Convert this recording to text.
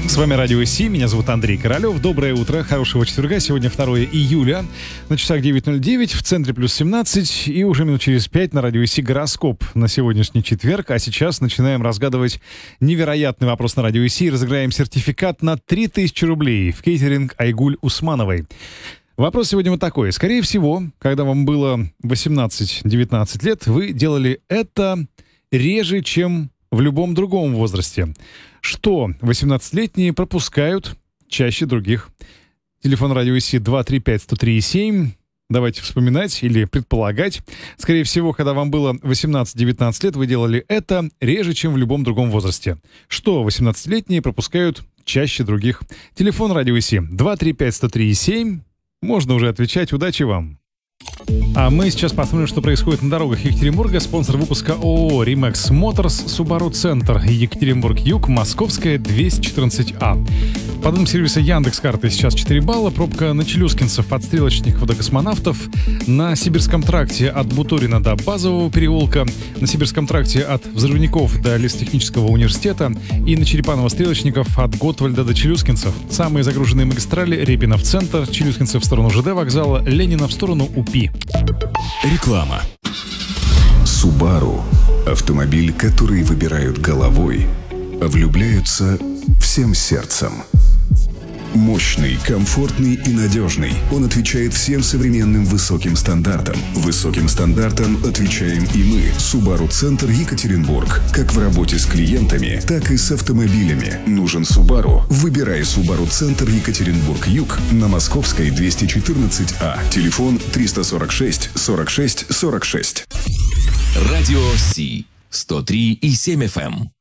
С вами Радио Си, меня зовут Андрей Королёв. Доброе утро, хорошего четверга. Сегодня 2 июля, на часах 9:09, в центре плюс 17, и уже минут через 5 на Радио Си гороскоп на сегодняшний четверг. А сейчас начинаем разгадывать невероятный вопрос на Радио Си и разыграем сертификат на 3000 рублей в кейтеринг Айгуль Усмановой. Вопрос сегодня вот такой. Скорее всего, когда вам было 18-19 лет, вы делали это реже, чем в любом другом возрасте. Что 18-летние пропускают чаще других? Телефон Радио Си 235-103-7. Давайте вспоминать или предполагать. Скорее всего, когда вам было 18-19 лет, вы делали это реже, чем в любом другом возрасте. Что 18-летние пропускают чаще других? Телефон Радио Си 235-103-7. Можно уже отвечать. Удачи вам! А мы сейчас посмотрим, что происходит на дорогах Екатеринбурга. Спонсор выпуска ООО «Римэкс Моторс», Subaru Центр, Екатеринбург-Юг, Московская, 214А. По данным сервиса Яндекс.Карты сейчас 4 балла. Пробка на Челюскинцев от Стрелочникова до Космонавтов. На Сибирском тракте от Буторина до Базового переулка. На Сибирском тракте от Взрывников до Лесотехнического университета. И на Черепаново-Стрелочников от Готвальда до Челюскинцев. Самые загруженные магистрали: Репина в центр, Челюскинцев в сторону ЖД вокзала, Ленина в сторону УПИ. Реклама. Subaru – автомобиль, который выбирают головой, а влюбляются всем сердцем. Мощный, комфортный и надежный. Он отвечает всем современным высоким стандартам. Высоким стандартам отвечаем и мы. Subaru Центр Екатеринбург. Как в работе с клиентами, так и с автомобилями. Нужен Subaru? Выбирай Subaru Центр Екатеринбург-Юг на Московской, 214А. Телефон 346 46 46. Радио Си 103,7 FM.